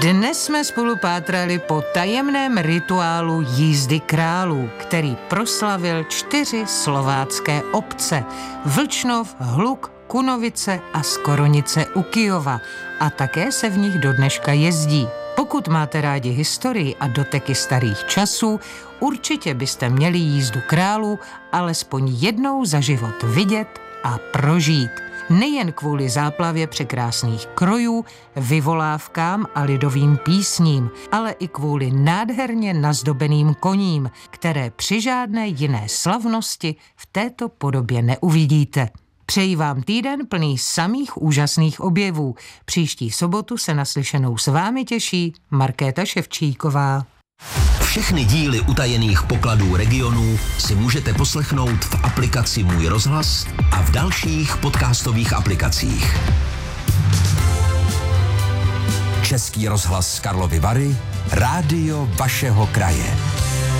Dnes jsme spolu pátrali po tajemném rituálu jízdy králů, který proslavil 4 slovácké obce: Vlčnov, Hluk, Kunovice a Skoronice u Kyjova, a také se v nich do dneška jezdí. Pokud máte rádi historii a doteky starých časů, určitě byste měli jízdu králů alespoň jednou za život vidět a prožít. Nejen kvůli záplavě překrásných krojů, vyvolávkám a lidovým písním, ale i kvůli nádherně nazdobeným koním, které při žádné jiné slavnosti v této podobě neuvidíte. Přeji vám týden plný samých úžasných objevů. Příští sobotu se na slyšenou s vámi těší Markéta Ševčíková. Všechny díly utajených pokladů regionů si můžete poslechnout v aplikaci Můj rozhlas a v dalších podcastových aplikacích. Český rozhlas Karlovy Vary, rádio vašeho kraje.